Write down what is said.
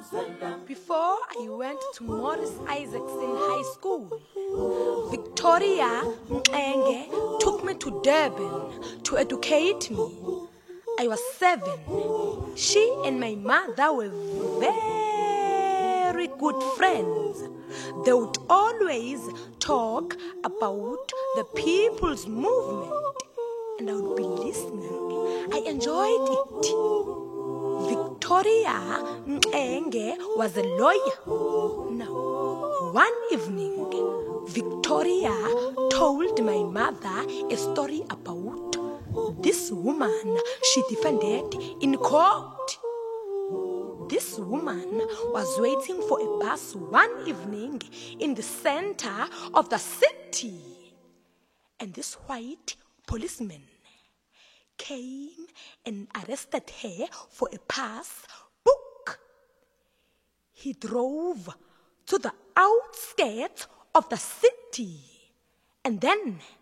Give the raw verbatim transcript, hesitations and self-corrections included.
Before I went to Morris Isaacson High School, Victoria Mxenge took me to Durban to educate me. I was seven. She and my mother were very good friends. They would always talk about the people's movement, and I would be listening. I enjoyed it. Victoria Mxenge was a lawyer. Now, one evening, Victoria told my mother a story about this woman she defended in court. This woman was waiting for a bus one evening in the center of the city, and this white policeman came and arrested her for a pass book. He drove to the outskirts of the city, and then